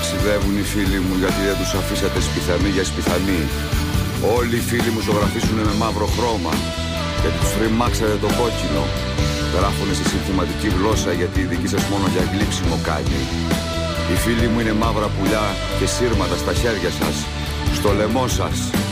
ταξιδεύουν οι φίλοι μου γιατί δεν τους αφήσατε σπιθανοί για σπιθανοί. Όλοι οι φίλοι μου ζωγραφίσουνε με μαύρο χρώμα γιατί τους φρυμάξατε το κόκκινο. Γράφουνε στη συνθηματική γλώσσα γιατί η δική σας μόνο για γλύψιμο κάνει. Οι φίλοι μου είναι μαύρα πουλιά και σύρματα στα χέρια σας, στο λαιμό σας.